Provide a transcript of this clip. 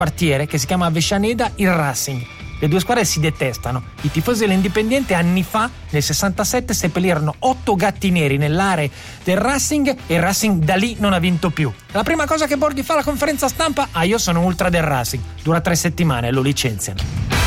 quartiere che si chiama Avellaneda il Racing. Le due squadre si detestano. I tifosi dell'Indipendiente anni fa, nel 67, seppellirono 8 gatti neri nell'area del Racing e il Racing da lì non ha vinto più. La prima cosa che Borghi fa alla conferenza stampa: io sono ultra del Racing. Dura 3 settimane e lo licenziano.